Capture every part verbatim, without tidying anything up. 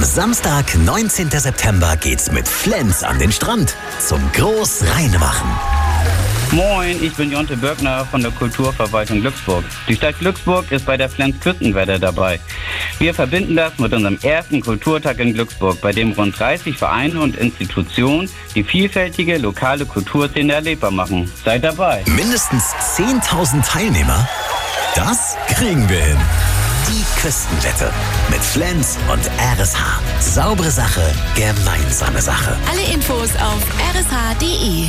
Am Samstag, neunzehnten September, geht's mit Flens an den Strand zum Großreinemachen. Moin, ich bin Jonte Bürgner von der Kulturverwaltung Glücksburg. Die Stadt Glücksburg ist bei der Flens Küstenwette dabei. Wir verbinden das mit unserem ersten Kulturtag in Glücksburg, bei dem rund dreißig Vereine und Institutionen die vielfältige lokale Kulturszene erlebbar machen. Seid dabei. Mindestens zehntausend Teilnehmer? Das kriegen wir hin. Die Küstenwette mit Flens und R S H. Saubere Sache, gemeinsame Sache. Alle Infos auf r s h punkt d e.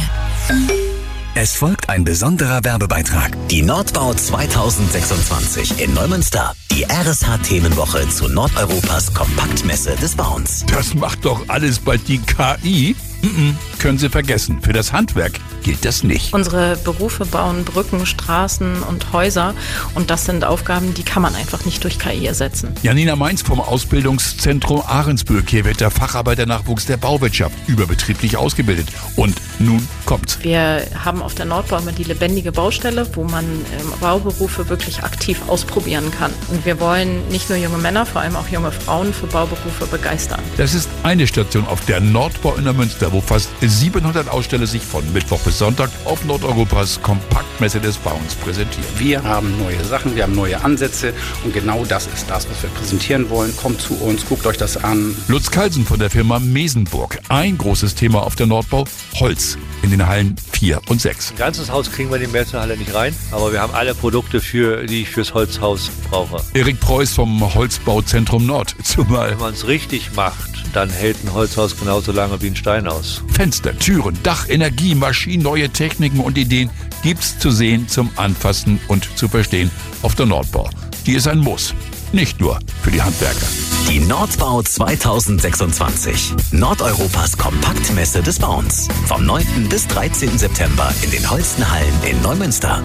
Es folgt ein besonderer Werbebeitrag. Die Nordbau zweitausendsechsundzwanzig in Neumünster. Die R S H-Themenwoche zu Nordeuropas Kompaktmesse des Bauens. Das macht doch alles bald die K I. Mm-mm, können Sie vergessen. Für das Handwerk gilt das nicht. Unsere Berufe bauen Brücken, Straßen und Häuser. Und das sind Aufgaben, die kann man einfach nicht durch K I ersetzen. Janina Mainz vom Ausbildungszentrum Ahrensbürg. Hier wird der Facharbeiternachwuchs der Bauwirtschaft überbetrieblich ausgebildet. Und nun kommt's. Wir haben auf der Nordbau immer die lebendige Baustelle, wo man ähm, Bauberufe wirklich aktiv ausprobieren kann. Und wir wollen nicht nur junge Männer, vor allem auch junge Frauen für Bauberufe begeistern. Das ist eine Station auf der Nordbau in Neumünster, wo fast siebenhundert Aussteller sich von Mittwoch bis Sonntag auf Nordeuropas Kompaktmesse des Bauens präsentieren. Wir haben neue Sachen, wir haben neue Ansätze und genau das ist das, was wir präsentieren wollen. Kommt zu uns, guckt euch das an. Lutz Kalsen von der Firma Mesenburg. Ein großes Thema auf der Nordbau: Holz in den Hallen vier und sechs. Ein ganzes Haus kriegen wir in die Messehalle nicht rein, aber wir haben alle Produkte, für, die ich fürs Holzhaus brauche. Erik Preuß vom Holzbauzentrum Nord. Zumal, wenn man es richtig macht, dann hält ein Holzhaus genauso lange wie ein Steinhaus. Fenster, Türen, Dach, Energie, Maschinen, neue Techniken und Ideen gibt's zu sehen, zum Anfassen und zu verstehen auf der Nordbau. Die ist ein Muss, nicht nur für die Handwerker. Die Nordbau zweitausendsechsundzwanzig. Nordeuropas Kompaktmesse des Bauens. Vom neunten bis dreizehnten September in den Holstenhallen in Neumünster.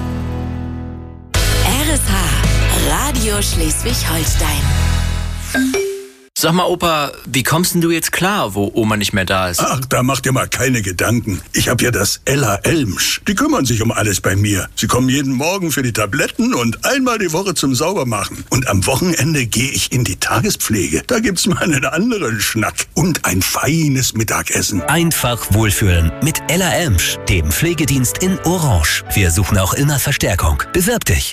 R S H Radio Schleswig-Holstein. Sag mal, Opa, wie kommst denn du jetzt klar, wo Oma nicht mehr da ist? Ach, da mach dir mal keine Gedanken. Ich hab ja das Ella Elmsch. Die kümmern sich um alles bei mir. Sie kommen jeden Morgen für die Tabletten und einmal die Woche zum Saubermachen. Und am Wochenende gehe ich in die Tagespflege. Da gibt's mal einen anderen Schnack. Und ein feines Mittagessen. Einfach wohlfühlen mit Ella Elmsch, dem Pflegedienst in Orange. Wir suchen auch immer Verstärkung. Bewirb dich.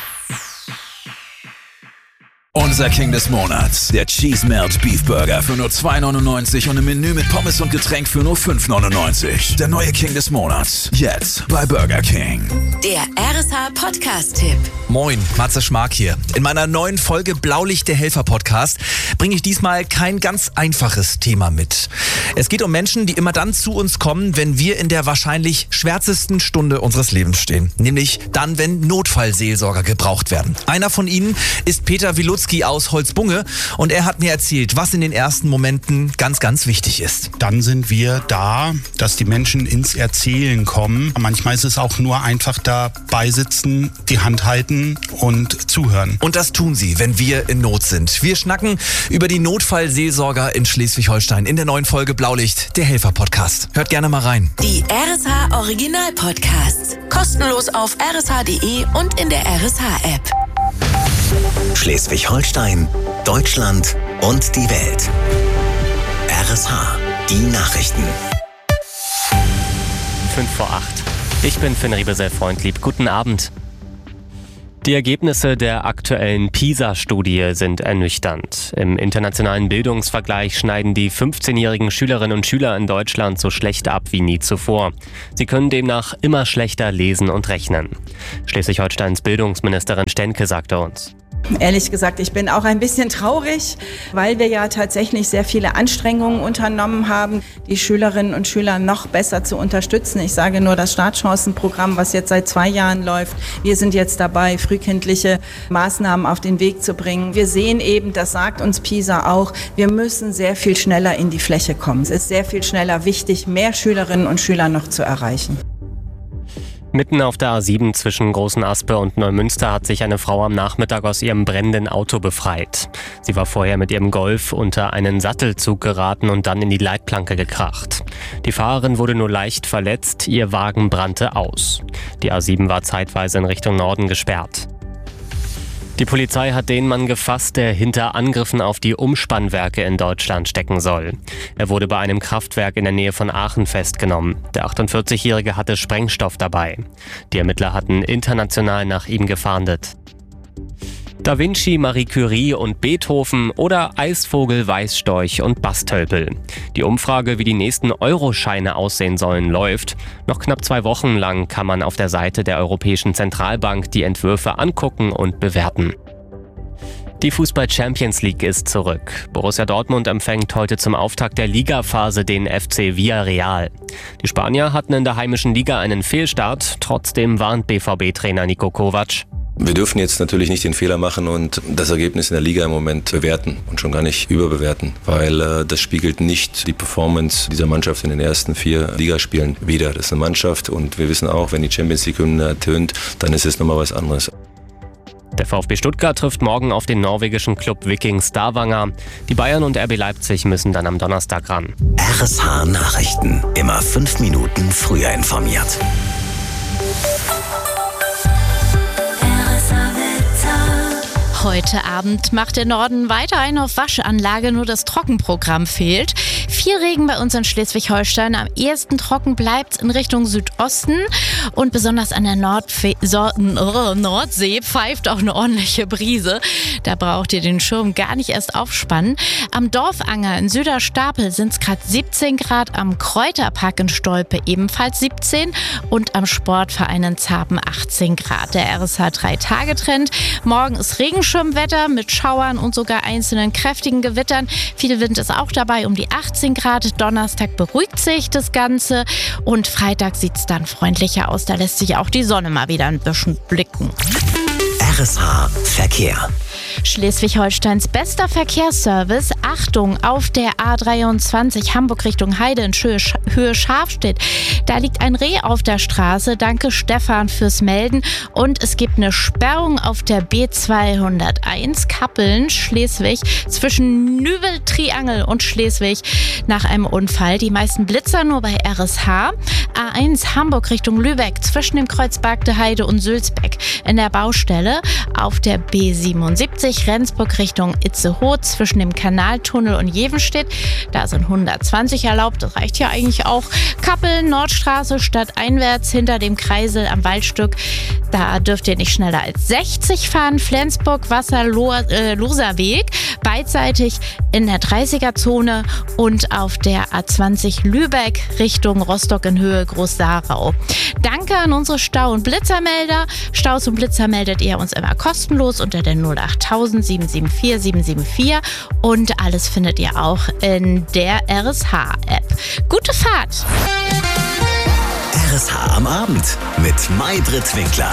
Unser King des Monats, der Cheese Melt Beef Burger für nur zwei neunundneunzig und ein Menü mit Pommes und Getränk für nur fünf neunundneunzig. Der neue King des Monats, jetzt bei Burger King. Der R S H Podcast-Tipp. Moin, Matze Schmark hier. In meiner neuen Folge Blaulicht der Helfer Podcast bringe ich diesmal kein ganz einfaches Thema mit. Es geht um Menschen, die immer dann zu uns kommen, wenn wir in der wahrscheinlich schwärzesten Stunde unseres Lebens stehen. Nämlich dann, wenn Notfallseelsorger gebraucht werden. Einer von ihnen ist Peter Wilutzki aus Holzbunge und er hat mir erzählt, was in den ersten Momenten ganz, ganz wichtig ist. Dann sind wir da, dass die Menschen ins Erzählen kommen. Manchmal ist es auch nur einfach dabei sitzen, die Hand halten und zuhören. Und das tun sie, wenn wir in Not sind. Wir schnacken über die Notfallseelsorger in Schleswig-Holstein in der neuen Folge Blaulicht, der Helfer-Podcast. Hört gerne mal rein. Die R S H Original-Podcasts. Kostenlos auf r s h punkt d e und in der R S H-App. Schleswig-Holstein, Deutschland und die Welt. R S H, die Nachrichten. fünf vor acht. Ich bin Finn Riebesell-Freundlieb. Guten Abend. Die Ergebnisse der aktuellen PISA-Studie sind ernüchternd. Im internationalen Bildungsvergleich schneiden die fünfzehnjährigen Schülerinnen und Schüler in Deutschland so schlecht ab wie nie zuvor. Sie können demnach immer schlechter lesen und rechnen. Schleswig-Holsteins Bildungsministerin Stenke sagte uns: Ehrlich gesagt, ich bin auch ein bisschen traurig, weil wir ja tatsächlich sehr viele Anstrengungen unternommen haben, die Schülerinnen und Schüler noch besser zu unterstützen. Ich sage nur das Startchancenprogramm, was jetzt seit zwei Jahren läuft. Wir sind jetzt dabei, frühkindliche Maßnahmen auf den Weg zu bringen. Wir sehen eben, das sagt uns PISA auch, wir müssen sehr viel schneller in die Fläche kommen. Es ist sehr viel schneller wichtig, mehr Schülerinnen und Schüler noch zu erreichen. Mitten auf der A sieben zwischen Großen Aspe und Neumünster hat sich eine Frau am Nachmittag aus ihrem brennenden Auto befreit. Sie war vorher mit ihrem Golf unter einen Sattelzug geraten und dann in die Leitplanke gekracht. Die Fahrerin wurde nur leicht verletzt, ihr Wagen brannte aus. Die A sieben war zeitweise in Richtung Norden gesperrt. Die Polizei hat den Mann gefasst, der hinter Angriffen auf die Umspannwerke in Deutschland stecken soll. Er wurde bei einem Kraftwerk in der Nähe von Aachen festgenommen. Der achtundvierzigjährige hatte Sprengstoff dabei. Die Ermittler hatten international nach ihm gefahndet. Da Vinci, Marie Curie und Beethoven oder Eisvogel, Weißstorch und Bastölpel. Die Umfrage, wie die nächsten Euroscheine aussehen sollen, läuft. Noch knapp zwei Wochen lang kann man auf der Seite der Europäischen Zentralbank die Entwürfe angucken und bewerten. Die Fußball-Champions League ist zurück. Borussia Dortmund empfängt heute zum Auftakt der Ligaphase den F C Villarreal. Die Spanier hatten in der heimischen Liga einen Fehlstart. Trotzdem warnt B V B-Trainer Niko Kovac. Wir dürfen jetzt natürlich nicht den Fehler machen und das Ergebnis in der Liga im Moment bewerten und schon gar nicht überbewerten, weil äh, das spiegelt nicht die Performance dieser Mannschaft in den ersten vier Ligaspielen wider. Das ist eine Mannschaft und wir wissen auch, wenn die Champions League-Hymne ertönt, dann ist es nochmal was anderes. Der VfB Stuttgart trifft morgen auf den norwegischen Club Viking Stavanger. Die Bayern und R B Leipzig müssen dann am Donnerstag ran. R S H Nachrichten. Immer fünf Minuten früher informiert. Heute Abend macht der Norden weiter eine auf Waschanlage, nur das Trockenprogramm fehlt. Viel Regen bei uns in Schleswig-Holstein. Am ehesten trocken bleibt in Richtung Südosten und besonders an der Nordfe- so- oh, Nordsee pfeift auch eine ordentliche Brise. Da braucht ihr den Schirm gar nicht erst aufspannen. Am Dorfanger in Süderstapel sind es gerade siebzehn Grad, am Kräuterpark in Stolpe ebenfalls siebzehn und am Sportverein in Zarpen achtzehn Grad. Der R S H drei Tage Trend. Morgen ist Regenschirmwetter mit Schauern und sogar einzelnen kräftigen Gewittern. Viel Wind ist auch dabei, um die achtzehn Grad. Donnerstag beruhigt sich das Ganze und Freitag sieht es dann freundlicher aus. Da lässt sich auch die Sonne mal wieder ein bisschen blicken. R S H Verkehr. Schleswig-Holsteins bester Verkehrsservice. Achtung, auf der A dreiundzwanzig Hamburg Richtung Heide in Höhe Scharfstedt. Da liegt ein Reh auf der Straße. Danke Stefan fürs Melden. Und es gibt eine Sperrung auf der B zweihunderteins Kappeln, Schleswig, zwischen Nübel-Triangel und Schleswig nach einem Unfall. Die meisten Blitzer nur bei R S H. A eins Hamburg Richtung Lübeck zwischen dem Kreuz Bargte Heide und Sülzbeck in der Baustelle. Auf der B siebenundsiebzig Rendsburg Richtung Itzehoe zwischen dem Kanaltunnel und Jevenstedt. Da sind hundertzwanzig erlaubt, das reicht ja eigentlich auch. Kappeln, Nordstraße, stadteinwärts hinter dem Kreisel am Waldstück. Da dürft ihr nicht schneller als sechzig fahren. Flensburg, Wasser-Loser Weg, beidseitig in der dreißiger-Zone und auf der A zwanzig Lübeck Richtung Rostock in Höhe Groß-Sarau. Danke an unsere Stau- und Blitzermelder. Staus und Blitzer meldet ihr uns immer kostenlos unter der null acht tausend sieben sieben vier sieben sieben vier und alles findet ihr auch in der R S H-App. Gute Fahrt! R S H am Abend mit Maybrit Winkler.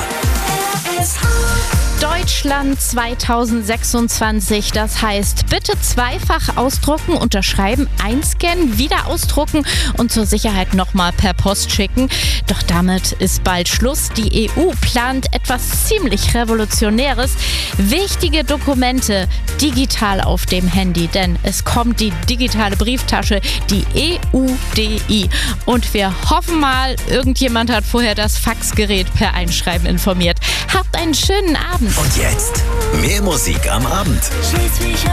Deutschland zweitausendsechsundzwanzig, das heißt bitte zweifach ausdrucken, unterschreiben, einscannen, wieder ausdrucken und zur Sicherheit nochmal per Post schicken. Doch damit ist bald Schluss. Die E U plant etwas ziemlich Revolutionäres. Wichtige Dokumente digital auf dem Handy, denn es kommt die digitale Brieftasche, die E U D I. Und wir hoffen mal, irgendjemand hat vorher das Faxgerät per Einschreiben informiert. Habt einen schönen Abend. Und jetzt mehr Musik am Abend.